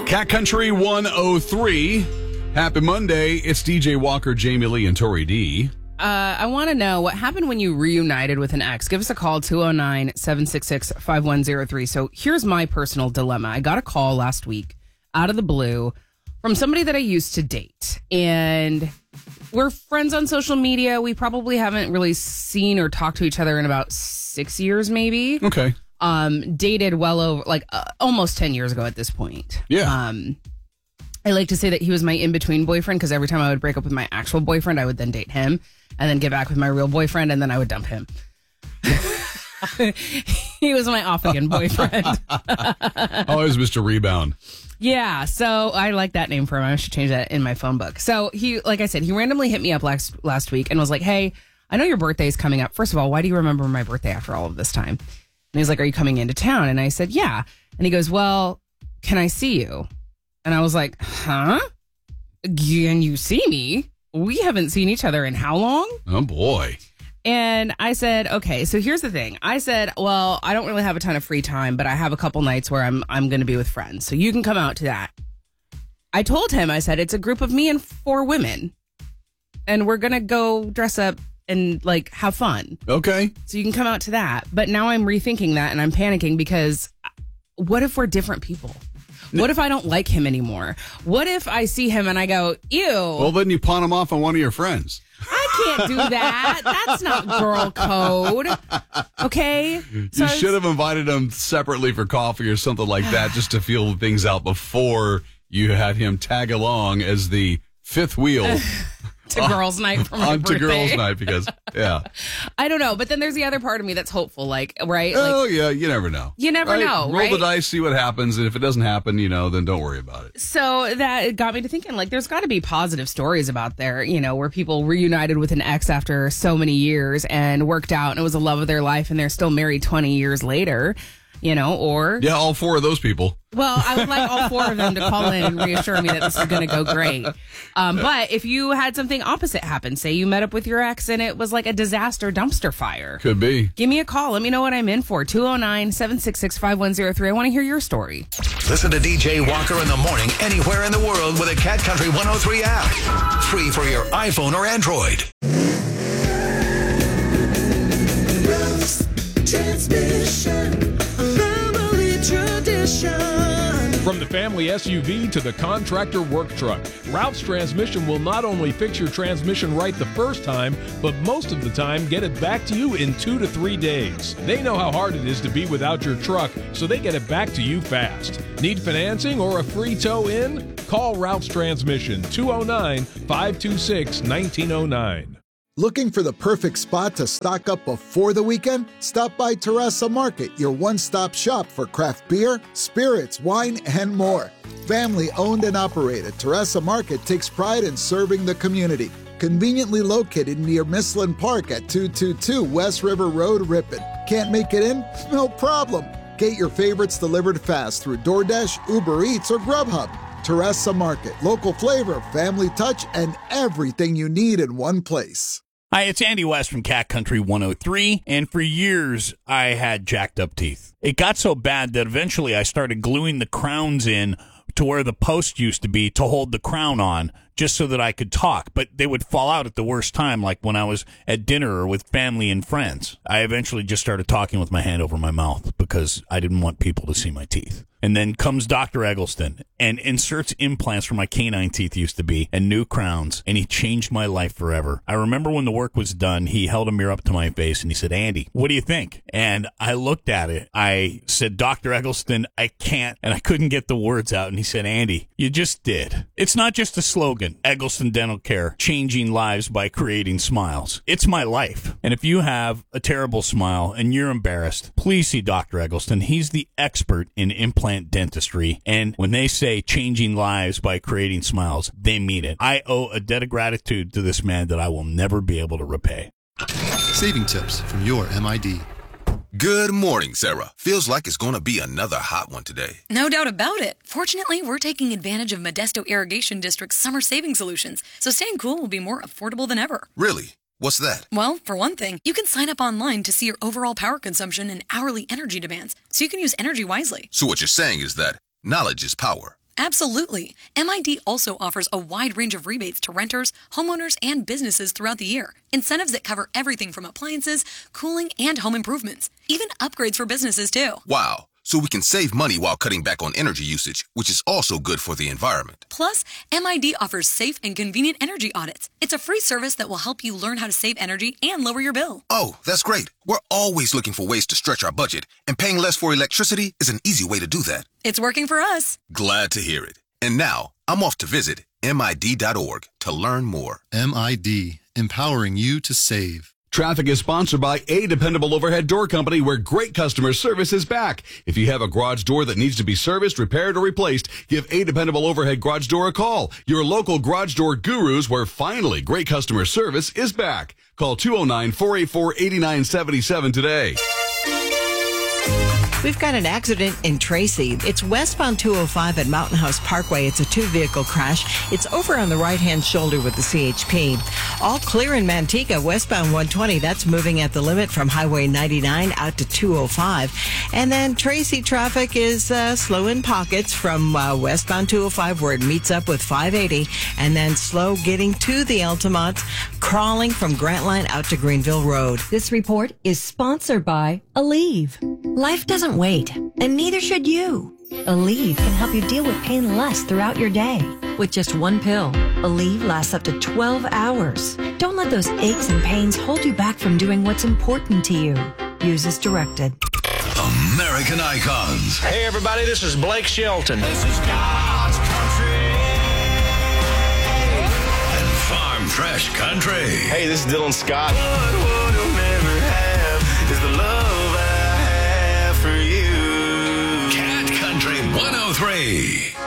Cat Country 103. Happy Monday. It's DJ Walker, Jamie Lee, and Tori D. I want to know what happened when you reunited with an ex. Give us a call, 209-766-5103. So here's my personal dilemma. I got a call last week out of the blue from somebody that I used to date. And we're friends on social media. We probably haven't really seen or talked to each other in about 6 years, maybe. Okay. Dated well over, almost 10 years ago at this point. Yeah. I like to say that he was my in-between boyfriend because every time I would break up with my actual boyfriend, I would then date him and then get back with my real boyfriend, and then I would dump him. He was my off-again boyfriend. Always Mr. Rebound. Yeah, so I like that name for him. I should change that in my phone book. So he, like I said, he randomly hit me up last week and was like, hey, I know your birthday is coming up. First of all, why do you remember my birthday after all of this time? And he's like, are you coming into town? And I said, yeah. And he goes, well, can I see you? And I was like, huh? Can you see me? We haven't seen each other in how long? Oh, boy. And I said, okay, so here's the thing. I said, well, I don't really have a ton of free time, but I have a couple nights where I'm going to be with friends. So you can come out to that. I told him, I said, it's a group of me and 4 women. And we're going to go dress up and have fun. Okay. So you can come out to that. But now I'm rethinking that and I'm panicking because what if we're different people? What if I don't like him anymore? What if I see him and I go, ew? Well, then you pawn him off on one of your friends. I can't do that. That's not girl code. Okay? You should have invited him separately for coffee or something like that just to feel things out before you had him tag along as the fifth wheel. To girls' night for my birthday. To girls' night because, yeah. I don't know, but then there's the other part of me that's hopeful, right? Oh, yeah, you never know. You never know, right? Roll the dice, see what happens, and if it doesn't happen, then don't worry about it. So that got me to thinking, there's got to be positive stories about there, where people reunited with an ex after so many years and worked out and it was the love of their life and they're still married 20 years later. Or... Yeah, all 4 of those people. Well, I would like all 4 of them to call in and reassure me that this is going to go great. But if you had something opposite happen, say you met up with your ex and it was like a disaster dumpster fire. Could be. Give me a call. Let me know what I'm in for. 209-766-5103. I want to hear your story. Listen to DJ Walker in the morning anywhere in the world with a Cat Country 103 app. Free for your iPhone or Android. Transmission, family tradition. From the family SUV to the contractor work truck, Ralph's Transmission will not only fix your transmission right the first time, but most of the time get it back to you in 2 to 3 days. They know how hard it is to be without your truck, so they get it back to you fast. Need financing or a free tow in? Call Ralph's Transmission, 209-526-1909. Looking for the perfect spot to stock up before the weekend? Stop by Terrassa Market, your one-stop shop for craft beer, spirits, wine, and more. Family-owned and operated, Terrassa Market takes pride in serving the community. Conveniently located near Mislin Park at 222 West River Road, Ripon. Can't make it in? No problem. Get your favorites delivered fast through DoorDash, Uber Eats, or Grubhub. Terrassa Market, local flavor, family touch, and everything you need in one place. Hi, it's Andy West from Cat Country 103, and for years I had jacked up teeth. It got so bad that eventually I started gluing the crowns in to where the post used to be to hold the crown on, just so that I could talk, but they would fall out at the worst time, like when I was at dinner or with family and friends. I eventually just started talking with my hand over my mouth because I didn't want people to see my teeth. And then comes Dr. Eggleston and inserts implants where my canine teeth used to be and new crowns, and he changed my life forever. I remember when the work was done, he held a mirror up to my face and he said, Andy, what do you think? And I looked at it. I said, Dr. Eggleston, I can't. And I couldn't get the words out. And he said, Andy, you just did. It's not just a slogan, Eggleston Dental Care, changing lives by creating smiles. It's my life. And if you have a terrible smile and you're embarrassed, please see Dr. Eggleston. He's the expert in implant dentistry, and when they say changing lives by creating smiles, they mean it. I owe a debt of gratitude to this man that I will never be able to repay. Saving tips from your MID. Good morning, Sarah. Feels like it's going to be another hot one today. No doubt about it. Fortunately, we're taking advantage of Modesto Irrigation District's summer saving solutions, so staying cool will be more affordable than ever. Really? What's that? Well, for one thing, you can sign up online to see your overall power consumption and hourly energy demands, so you can use energy wisely. So what you're saying is that knowledge is power. Absolutely. MID also offers a wide range of rebates to renters, homeowners, and businesses throughout the year. Incentives that cover everything from appliances, cooling, and home improvements. Even upgrades for businesses, too. Wow. So we can save money while cutting back on energy usage, which is also good for the environment. Plus, MID offers safe and convenient energy audits. It's a free service that will help you learn how to save energy and lower your bill. Oh, that's great. We're always looking for ways to stretch our budget, and paying less for electricity is an easy way to do that. It's working for us. Glad to hear it. And now, I'm off to visit MID.org to learn more. MID, empowering you to save. Traffic is sponsored by A Dependable Overhead Door Company, where great customer service is back. If you have a garage door that needs to be serviced, repaired, or replaced, give A Dependable Overhead Garage Door a call. Your local garage door gurus, where finally great customer service is back. Call 209-484-8977 today. We've got an accident in Tracy. It's westbound 205 at Mountain House Parkway. It's a two-vehicle crash. It's over on the right-hand shoulder with the CHP. All clear in Manteca, westbound 120. That's moving at the limit from Highway 99 out to 205. And then Tracy traffic is slow in pockets from westbound 205 where it meets up with 580. And then slow getting to the Altamont, crawling from Grantline out to Greenville Road. This report is sponsored by Aleve. Life doesn't wait, and neither should you. Aleve can help you deal with pain less throughout your day. With just one pill, Aleve lasts up to 12 hours. Don't let those aches and pains hold you back from doing what's important to you. Use as directed. American Icons. Hey, everybody, this is Blake Shelton. This is God's country. And Farm Fresh Country. Hey, this is Dylan Scott. What you'll never have is the love I have for you. Cat Country 103.